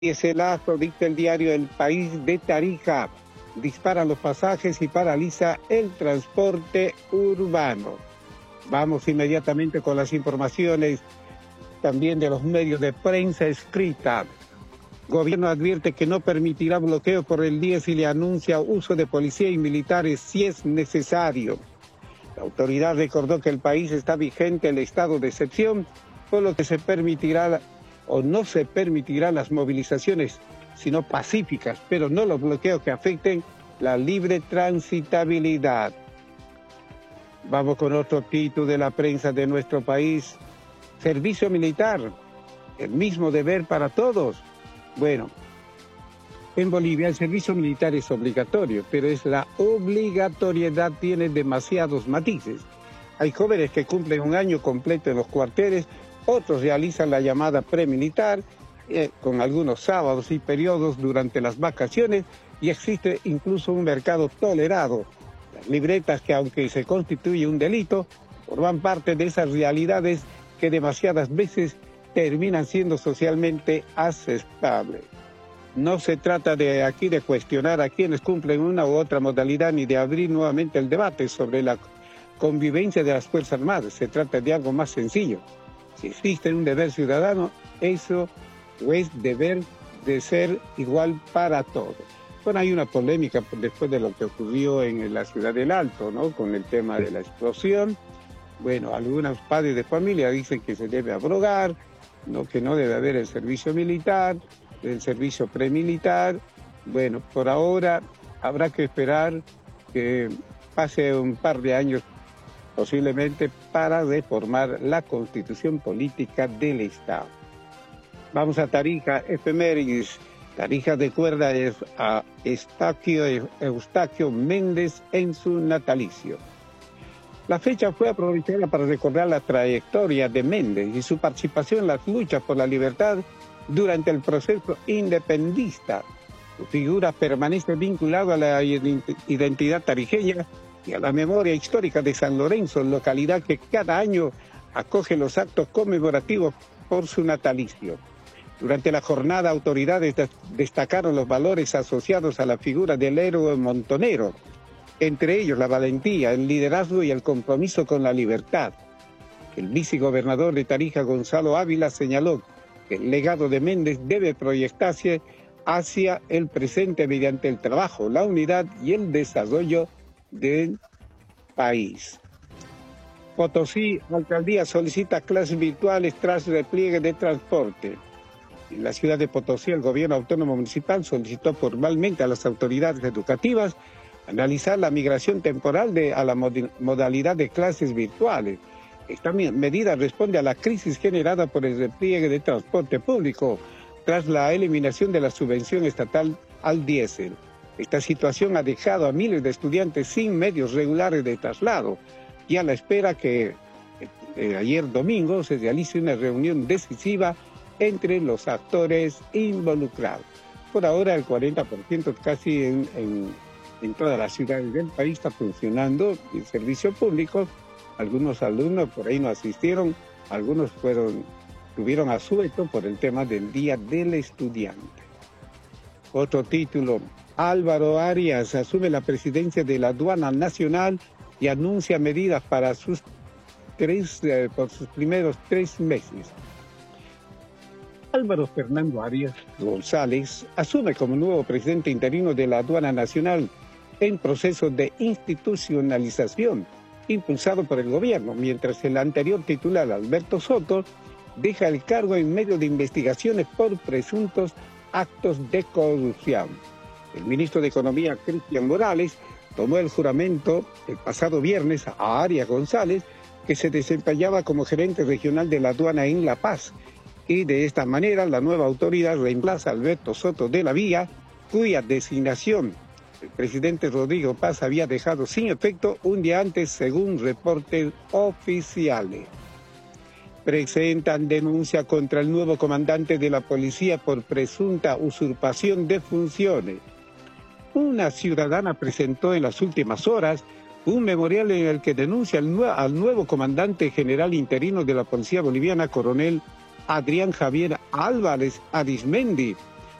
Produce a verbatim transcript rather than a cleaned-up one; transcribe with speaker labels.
Speaker 1: Diéselazo, dicta el diario El País de Tarija. Disparan los pasajes y paraliza el transporte urbano. Vamos inmediatamente con las informaciones también de los medios de prensa escrita. Gobierno advierte que no permitirá bloqueo por el diez y le anuncia uso de policía y militares si es necesario. La autoridad recordó que el país está vigente el estado de excepción, por lo que se permitirá o no se permitirá las movilizaciones, sino pacíficas, pero no los bloqueos que afecten la libre transitabilidad. Vamos con otro título de la prensa de nuestro país. Servicio militar, el mismo deber para todos. Bueno, en Bolivia el servicio militar es obligatorio, pero es la obligatoriedad tiene demasiados matices. Hay jóvenes que cumplen un año completo en los cuarteles, otros realizan la llamada premilitar, eh, con algunos sábados y periodos durante las vacaciones, y existe incluso un mercado tolerado. Las libretas, que aunque se constituye un delito, forman parte de esas realidades que demasiadas veces terminan siendo socialmente aceptables. No se trata de aquí de cuestionar a quienes cumplen una u otra modalidad ni de abrir nuevamente el debate sobre la convivencia de las Fuerzas Armadas. Se trata de algo más sencillo. Si existe un deber ciudadano, eso es deber de ser igual para todos. Bueno, hay una polémica después de lo que ocurrió en la ciudad del Alto, ¿no? Con el tema de la explosión. Bueno, algunos padres de familia dicen que se debe abrogar, ¿no? Que no debe haber el servicio militar, el servicio premilitar. Bueno, por ahora habrá que esperar que pase un par de años posiblemente para reformar la constitución política del Estado. Vamos a Tarija, efemérides. Tarija recuerda a Eustaquio, Eustaquio Méndez en su natalicio. La fecha fue aprovechada para recordar la trayectoria de Méndez y su participación en las luchas por la libertad durante el proceso independentista. Su figura permanece vinculada a la identidad tarijeña y a la memoria histórica de San Lorenzo, localidad que cada año acoge los actos conmemorativos por su natalicio. Durante la jornada, autoridades destacaron los valores asociados a la figura del héroe montonero, entre ellos la valentía, el liderazgo y el compromiso con la libertad. El vicegobernador de Tarija, Gonzalo Ávila, señaló que el legado de Méndez debe proyectarse hacia el presente mediante el trabajo, la unidad y el desarrollo del país. Potosí, alcaldía solicita clases virtuales tras repliegue de transporte. En la ciudad de Potosí, el gobierno autónomo municipal solicitó formalmente a las autoridades educativas analizar la migración temporal de, a la mod modalidad de clases virtuales. Esta medida responde a la crisis generada por el repliegue de transporte público tras la eliminación de la subvención estatal al diésel. Esta situación ha dejado a miles de estudiantes sin medios regulares de traslado y a la espera que eh, ayer domingo se realice una reunión decisiva entre los actores involucrados. Por ahora el cuarenta por ciento casi en, en, en todas las ciudades del país está funcionando el servicio público. Algunos alumnos por ahí no asistieron, algunos fueron, tuvieron asueto por el tema del Día del Estudiante. Otro título, Álvaro Arias asume la presidencia de la Aduana Nacional y anuncia medidas para sus tres, eh, por sus primeros tres meses. Álvaro Fernando Arias González asume como nuevo presidente interino de la Aduana Nacional en proceso de institucionalización impulsado por el gobierno, mientras el anterior titular, Alberto Soto, deja el cargo en medio de investigaciones por presuntos actos de corrupción. El ministro de Economía, Cristian Morales, tomó el juramento el pasado viernes a Arias González, que se desempeñaba como gerente regional de la aduana en La Paz, y de esta manera la nueva autoridad reemplaza a Alberto Soto de la Vía, cuya designación el presidente Rodrigo Paz había dejado sin efecto un día antes, según reportes oficiales. Presentan denuncia contra el nuevo comandante de la policía por presunta usurpación de funciones. Una ciudadana presentó en las últimas horas un memorial en el que denuncia al, nue al nuevo comandante general interino de la policía boliviana, coronel Adrián Javier Álvarez Arismendi,